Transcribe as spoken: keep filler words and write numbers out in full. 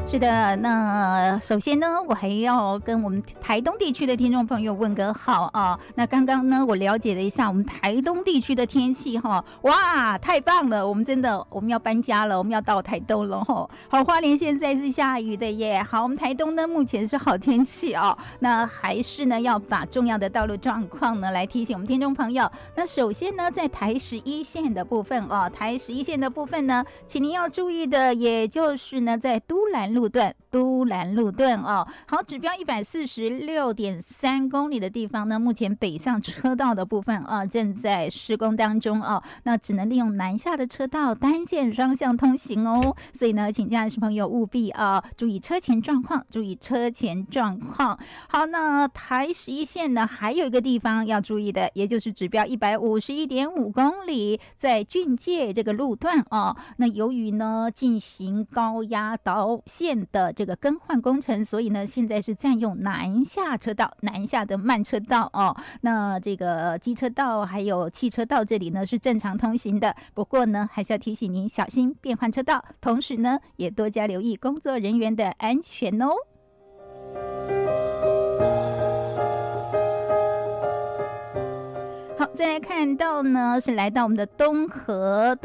是的，那首先呢，我还要跟我们台东地区的听众朋友问个好啊。那刚刚呢，我了解了一下我们台东地区的天气哈，哇，太棒了！我们真的我们要搬家了，我们要到台东了哈。好，花莲现在是下雨的耶。好，我们台东呢目前是好天气哦。那还是呢要把重要的道路状况呢来提醒我们听众朋友。那首先呢，在台十一线的部分哦，台十一线的部分呢，请您要注意的，也就是呢在都兰路段，都兰路段哦，好，指标一百四十六点三公里的地方呢，目前北上车道的部分啊正在施工当中哦，那只能利用南下的车道单线双向通行哦，所以呢，请驾驶朋友务必啊注意车前状况，注意车前状况。好，那台十一线呢，还有一个地方要注意的，也就是指标一百五十一点五公里，在郡界这个路段哦，那由于呢进行高压导线的这个更换工程，所以呢，现在是占用南下车道，南下的慢车道哦。那这个机车道还有汽车道这里呢是正常通行的，不过呢，还是要提醒您小心变换车道，同时呢，也多加留意工作人员的安全哦。好，再来看到呢，是来到我们的东河。